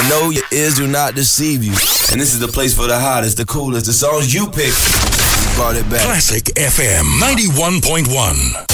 And no, your ears do not deceive you. And this is the place for the hottest, the coolest, the songs you pick. We brought it back. Classic FM 91.1.